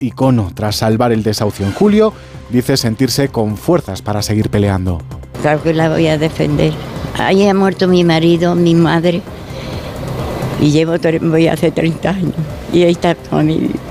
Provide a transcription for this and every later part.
icono. Tras salvar el desahucio en julio, dice sentirse con fuerzas para seguir peleando. Claro que la voy a defender. Ahí ha muerto mi marido, mi madre, y voy hace 30 años, y ahí está toda mi vida.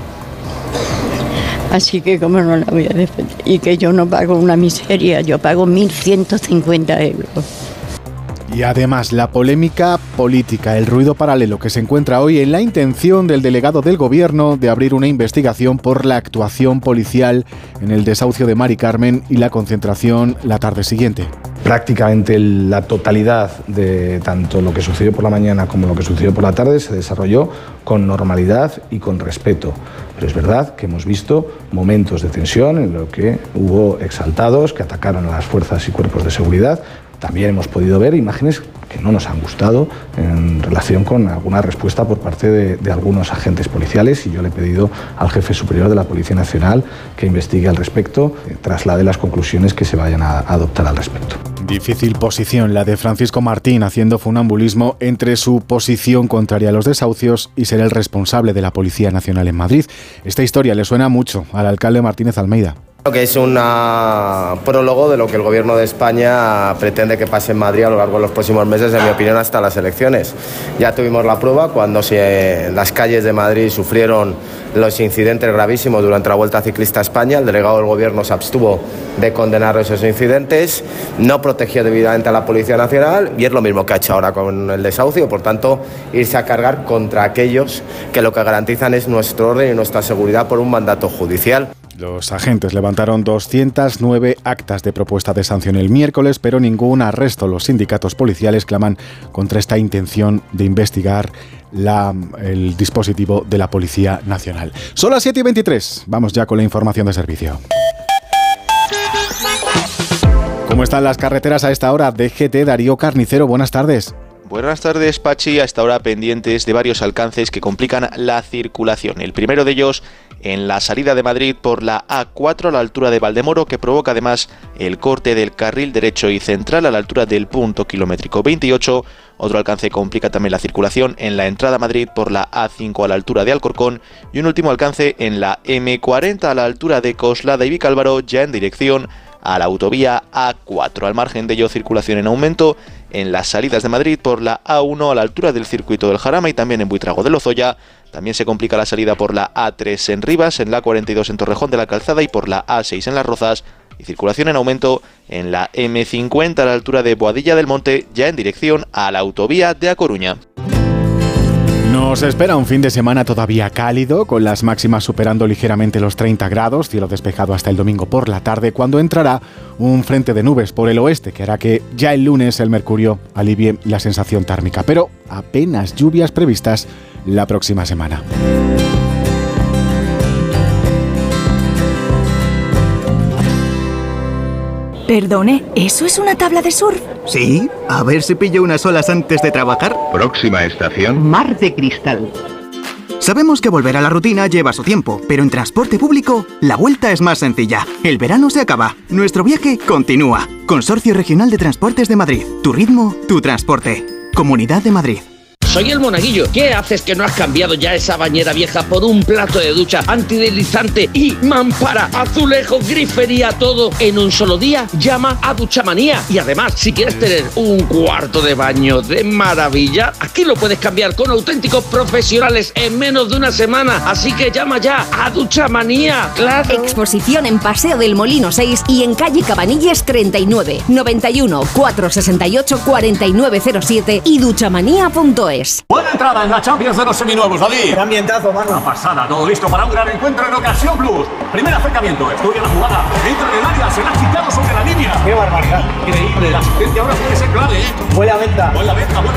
Así que cómo no la voy a defender. Y que yo no pago una miseria, yo pago 1.150 euros. Y además la polémica política, el ruido paralelo que se encuentra hoy en la intención del delegado del gobierno de abrir una investigación por la actuación policial en el desahucio de Mari Carmen y la concentración la tarde siguiente. Prácticamente la totalidad de tanto lo que sucedió por la mañana como lo que sucedió por la tarde se desarrolló con normalidad y con respeto. Pero es verdad que hemos visto momentos de tensión en los que hubo exaltados que atacaron a las fuerzas y cuerpos de seguridad. También hemos podido ver imágenes que no nos han gustado en relación con alguna respuesta por parte de algunos agentes policiales, y yo le he pedido al jefe superior de la Policía Nacional que investigue al respecto, traslade las conclusiones que se vayan a adoptar al respecto. Difícil posición la de Francisco Martín, haciendo funambulismo entre su posición contraria a los desahucios y ser el responsable de la Policía Nacional en Madrid. Esta historia le suena mucho al alcalde Martínez Almeida. Creo que es un prólogo de lo que el Gobierno de España pretende que pase en Madrid a lo largo de los próximos meses, en mi opinión, hasta las elecciones. Ya tuvimos la prueba cuando las calles de Madrid sufrieron los incidentes gravísimos durante la Vuelta Ciclista a España. El delegado del Gobierno se abstuvo de condenar esos incidentes, no protegió debidamente a la Policía Nacional, y es lo mismo que ha hecho ahora con el desahucio. Por tanto, irse a cargar contra aquellos que lo que garantizan es nuestro orden y nuestra seguridad por un mandato judicial. Los agentes levantaron 209 actas de propuesta de sanción el miércoles, pero ningún arresto. Los sindicatos policiales claman contra esta intención de investigar el dispositivo de la Policía Nacional. Son las 7:23. Vamos ya con la información de servicio. ¿Cómo están las carreteras a esta hora? DGT, Darío Carnicero, buenas tardes. Buenas tardes, Pachi. A esta hora pendientes de varios alcances que complican la circulación. El primero de ellos en la salida de Madrid por la A4 a la altura de Valdemoro, que provoca además el corte del carril derecho y central a la altura del punto kilométrico 28. Otro alcance complica también la circulación en la entrada a Madrid por la A5 a la altura de Alcorcón, y un último alcance en la M40 a la altura de Coslada y Vicálvaro, ya en dirección a la autovía A4. Al margen de ello, circulación en aumento en las salidas de Madrid por la A1 a la altura del circuito del Jarama y también en Buitrago de Lozoya. También se complica la salida por la A3 en Rivas, en la A42 en Torrejón de la Calzada y por la A6 en Las Rozas. Y circulación en aumento en la M50 a la altura de Boadilla del Monte, ya en dirección a la autovía de A Coruña. Nos espera un fin de semana todavía cálido, con las máximas superando ligeramente los 30 grados, cielo despejado hasta el domingo por la tarde, cuando entrará un frente de nubes por el oeste, que hará que ya el lunes el mercurio alivie la sensación térmica, pero apenas lluvias previstas la próxima semana. Perdone, ¿eso es una tabla de surf? Sí, a ver si pillo unas olas antes de trabajar. Próxima estación: Mar de Cristal. Sabemos que volver a la rutina lleva su tiempo, pero en transporte público la vuelta es más sencilla. El verano se acaba, nuestro viaje continúa. Consorcio Regional de Transportes de Madrid. Tu ritmo, tu transporte. Comunidad de Madrid. Soy el Monaguillo. ¿Qué haces que no has cambiado ya esa bañera vieja por un plato de ducha antideslizante y mampara, azulejos, grifería, todo en un solo día? Llama a Duchamanía. Y además, si quieres tener un cuarto de baño de maravilla, aquí lo puedes cambiar con auténticos profesionales en menos de una semana. Así que llama ya a Duchamanía. ¡Claro! Exposición en Paseo del Molino 6 y en calle Cabanilles 39, 91 468 4907 y duchamanía.es. Buena entrada en la Champions de los seminuevos, David. ¡Qué ambientazo, mano! Una pasada, todo listo para un gran encuentro en Ocasión Plus. Primer acercamiento, estudia la jugada, entra en el área, se la ha quitado sobre la línea. ¡Qué barbaridad! Increíble, la asistencia ahora puede ser clave, ¿eh? Buena venta, ojo.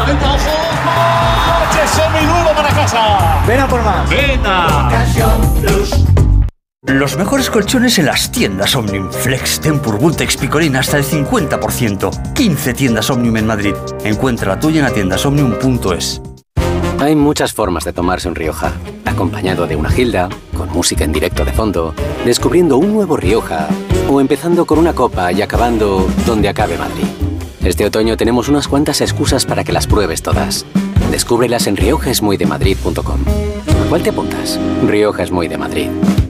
¡Coche seminuevo para casa! ¡Ven a por más! ¡Vena! Ocasión Plus. Los mejores colchones en las tiendas Omnium. Flex, Tempur, Vultex, Picolín hasta el 50%. 15 tiendas Omnium en Madrid. Encuentra la tuya en atiendasomnium.es. Hay muchas formas de tomarse un Rioja. Acompañado de una gilda, con música en directo de fondo, descubriendo un nuevo Rioja, o empezando con una copa y acabando donde acabe Madrid. Este otoño tenemos unas cuantas excusas para que las pruebes todas. Descúbrelas en riojaesmuydemadrid.com. ¿A cuál te apuntas? Rioja es muy de Madrid.